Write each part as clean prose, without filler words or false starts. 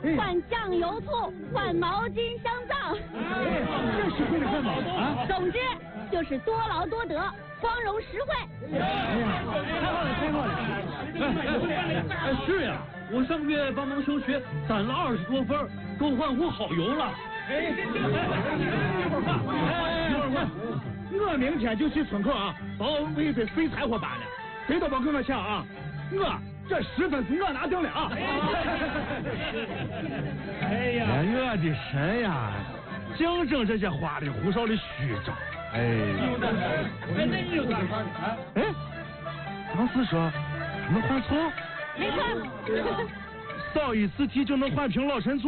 换酱油醋，换毛巾香皂。 这是会干嘛啊？ 总之就是多劳多得，光荣实惠。 哎呀，太好了！ 是呀，我上个月帮忙休学，攒了20多分，够换壶好油了。 我明天就去村口啊，把我喂一堆废柴火搬了，谁都别跟我抢啊！这10分是我拿定了啊！ 哎呀，我的神呀！净整这些花里胡哨的虚招。哎，当时说能换醋？ 没错。 扫一次题就能换瓶老陈醋？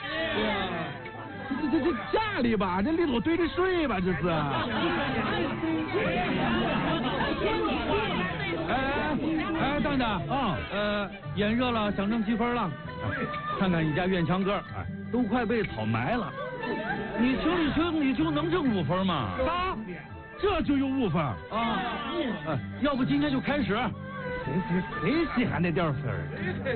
这假的吧？这里头兑的水吧？这是。 哎，蛋蛋啊，炎热了，想挣积分了。看看你家院墙根，都快被草埋了。你就能挣5分吗？ 啊，这就有5分啊！ 要不今天就开始。 谁稀罕那点分儿？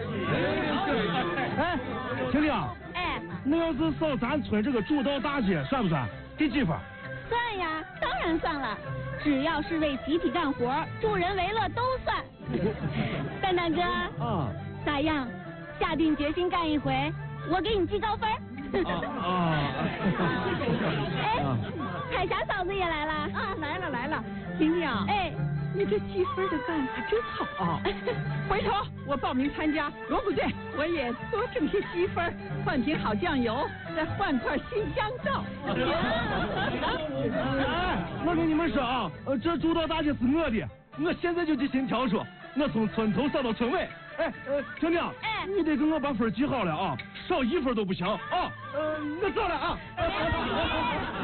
哎，婷婷。 哎， 那要是扫咱村这个主道大街，算不算？给几分？ 算呀，当然算了。只要是为集体干活、助人为乐都算。蛋蛋哥，咋样？下定决心干一回，我给你记高分。哎，海霞嫂子也来了啊！来了，婷婷， 哎， 你这积分的办法真好。回头我报名参加锣鼓队，我也多挣些积分，换瓶好酱油，再换块新香皂。 哎，我跟你们说啊，这主道大街是我的，我现在就去新条说，我从村头扫到村尾。哎，婷婷，你得给我把分记好了啊，少1分都不行啊。我走了啊。